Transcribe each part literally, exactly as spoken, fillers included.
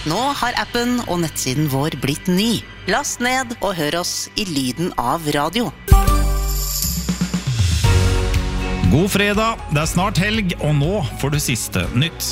Nå har appen og nettsiden vår blitt ny. Last ned og hør oss i lyden av radio. God fredag, det er snart helg, og nå får du siste nytt.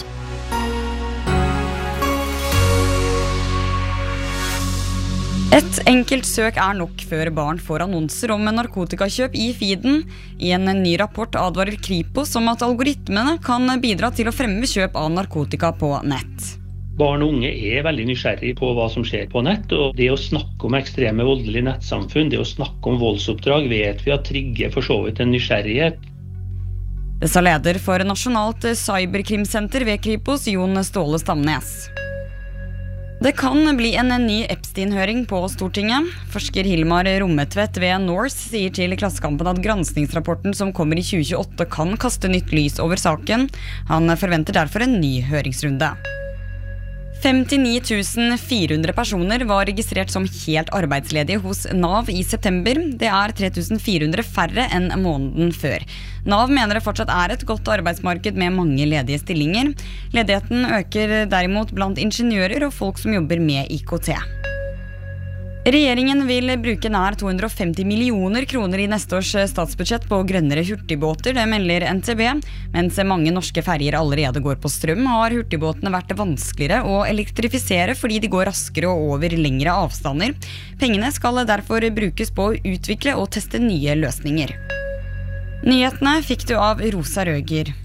Et enkelt søk er nok før barn får annonser om narkotikakjøp i feeden. I en ny rapport advarer Kripos om at algoritmene kan bidra til å fremme kjøp av narkotika på nett. Barn og unge er veldig nysgjerrige på hva som skjer på nett, og det å snakke om ekstreme voldelige nettsamfunn, det å snakke om voldsoppdrag, vet vi at trigger for så vidt en nysgjerrighet. Det sa leder for Nasjonalt Cyberkrimsenter ved Kripos, Jon Ståle Stamnes. Det kan bli en ny Epstein-høring på Stortinget. Forsker Hilmar Rommetvedt ved Norse sier til Klassekampen at granskningsrapporten som kommer i tjue tjueåtte kan kaste nytt lys over saken. Han forventer derfor en ny høringsrunde. femtini tusen fire hundre personer var registrert som helt arbeidsledige hos Nav i september. Det er tre tusen fire hundre færre enn måneden før. Nav mener det fortsatt er et godt arbeidsmarked med mange ledige stillinger. Ledigheten øker derimot blant ingeniører og folk som jobber med I K T. Regjeringen vil bruke nær to hundre og femti millioner kroner i neste års statsbudsjett på grønnere hurtigbåter, det melder N T B. Mens mange norske ferger allerede går på strøm, har hurtigbåtene vært vanskeligere å elektrifisere fordi de går raskere og over lengre avstander. Pengene skal derfor brukes på å utvikle og teste nye løsninger. Nyhetene fikk du av Rosa Røger.